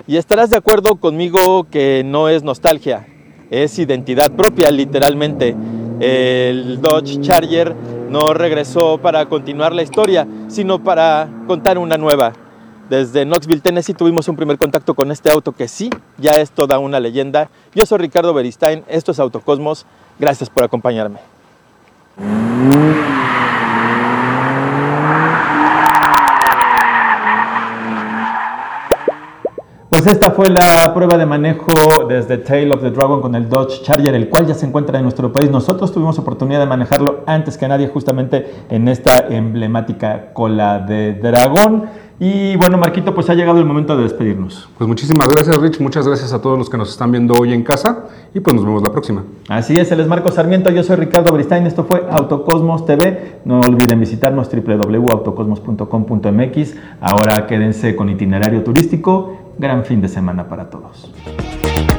Y estarás de acuerdo conmigo que no es nostalgia, es identidad propia, literalmente. El Dodge Charger no regresó para continuar la historia, sino para contar una nueva. Desde Knoxville, Tennessee, tuvimos un primer contacto con este auto que sí, ya es toda una leyenda. Yo soy Ricardo Beristain, esto es Autocosmos, gracias por acompañarme. Pues esta fue la prueba de manejo desde Tail of the Dragon con el Dodge Charger, el cual ya se encuentra en nuestro país. Nosotros tuvimos oportunidad de manejarlo antes que nadie, justamente en esta emblemática cola de dragón. Y bueno, Marquito, pues ha llegado el momento de despedirnos. Pues muchísimas gracias, Rich. Muchas gracias a todos los que nos están viendo hoy en casa. Y pues nos vemos la próxima. Así es, él es Marco Sarmiento, yo soy Ricardo Beristain. Esto fue Autocosmos TV. No olviden visitarnos www.autocosmos.com.mx. Ahora quédense con itinerario turístico. Gran fin de semana para todos.